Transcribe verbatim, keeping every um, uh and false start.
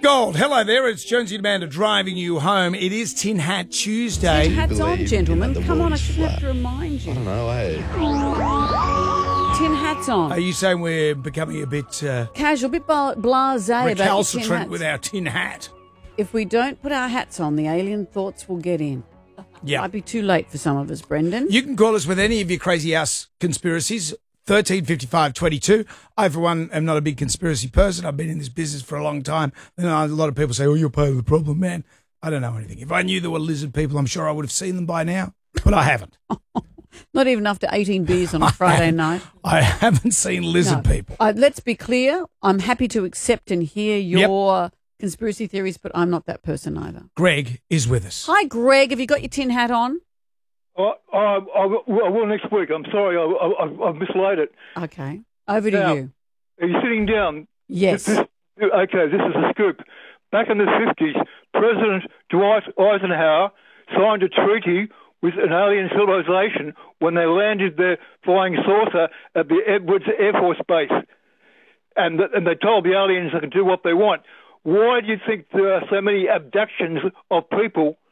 Gold, hello there. It's Jonesy Amanda driving you home. It is Tin Hat Tuesday. Tin hats on, gentlemen. Come on, I world's shouldn't have flat. to remind you. I don't know, eh? Tin hats on. Are you saying we're becoming a bit uh, Casual, a bit bla- blasé about your tin recalcitrant hats. with our tin hat? If we don't put our hats on, the alien thoughts will get in. Yeah. Might be too late for some of us, Brendan. You can call us with any of your crazy ass conspiracies. thirteen fifty-five twenty-two. I, for one, am not a big conspiracy person. I've been in this business for a long time. And a lot of people say, oh, you're part of the problem, man. I don't know anything. If I knew there were lizard people, I'm sure I would have seen them by now. But I haven't. Not even after eighteen beers on a Friday night. I haven't seen lizard No. people. Uh, let's be clear. I'm happy to accept and hear your conspiracy theories, but I'm not that person either. Greg is with us. Hi, Greg. Have you got your tin hat on? I, I, I, will- I will next week. I'm sorry, I, I, I've mislaid it. Okay. Over to Now, you. Are you sitting down? Yes. This, okay, this is a scoop. Back in the fifties, President Dwight Eisenhower signed a treaty with an alien civilization when they landed their flying saucer at the Edwards Air Force Base. And, th- and they told the aliens they can do what they want. Why do you think there are so many abductions of people